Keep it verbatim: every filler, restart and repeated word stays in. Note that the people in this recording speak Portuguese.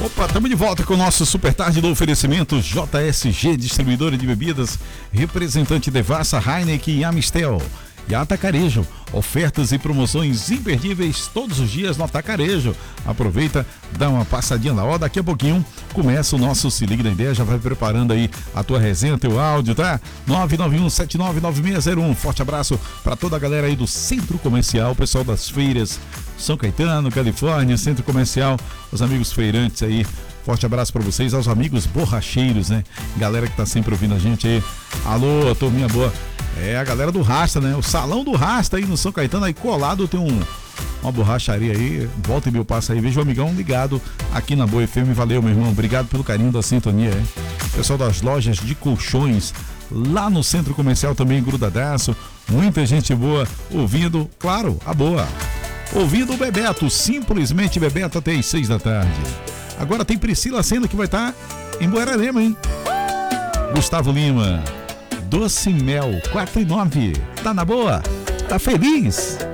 Opa, estamos de volta com o nosso Super Tarde do oferecimento J S G, distribuidora de bebidas, representante Devassa, Heineken e Amistel. E Atacarejo, ofertas e promoções imperdíveis todos os dias no Atacarejo. Aproveita, dá uma passadinha lá. Ó, daqui a pouquinho começa o nosso Se Liga na Ideia. Já vai preparando aí a tua resenha, teu áudio, tá? nove nove um sete nove nove seis zero um. Forte abraço para toda a galera aí do Centro Comercial, pessoal das feiras São Caetano, Califórnia, Centro Comercial, os amigos feirantes aí. Forte abraço para vocês, aos amigos borracheiros, né? Galera que tá sempre ouvindo a gente aí. Alô, turminha boa. É a galera do Rasta, né? O Salão do Rasta aí no São Caetano, aí colado tem um, uma borracharia aí. Volta e meu passa aí. Veja o amigão ligado aqui na Boa F M. Valeu, meu irmão. Obrigado pelo carinho da sintonia, hein? Pessoal das lojas de colchões lá no Centro Comercial também, grudadaço. Muita gente boa ouvindo, claro, a boa. Ouvindo o Bebeto, simplesmente Bebeto até às seis da tarde. Agora tem Priscila Senna que vai estar em Buerarema, hein? Gustavo Lima, Doce Mel, quatro e nove. Tá na boa? Tá feliz?